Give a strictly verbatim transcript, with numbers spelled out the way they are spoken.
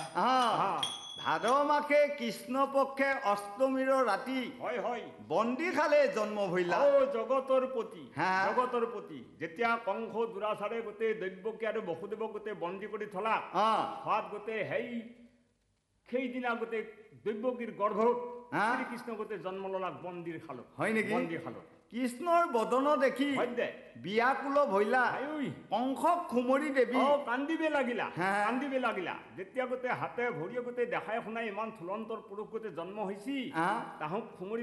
ভাদ মাসে কৃষ্ণ পক্ষে অষ্টমীৰ ৰাতি হয় হয় বন্দী খালে জন্ম ভৰিলা ও জগতৰ পতি হা। জগতৰ পতি যেতিয়া কংস দুৰাচাৰে গোটেই দৈব্যকী আৰু বসুদেৱক গোটেই বন্দী কৰি থলা অ হোৱাত গোটেই সেই সেইদিনা গোটেই দৈব্যকীৰ গৰ্ভত হা। শ্ৰীকৃষ্ণ গোটেই জন্ম ললাক বন্দীৰ খালত হয় নেকি বন্দী খালত কৃষ্ণৰ বদন দেখি হয় দে বিয়াকুল ভৰিলা আয়ুই কংসক খুমৰি দেৱী অ কান্দিবে লাগিলা হা। কান্দিবে লাগিলা যেতিয়া গোটেই হাতে ভৰিয়ে গোটেই দেখাই শুনাই ইমান থুলন্তৰ পুৰুষ গোটেই জন্ম হৈছি হা। তাহোক খুমৰি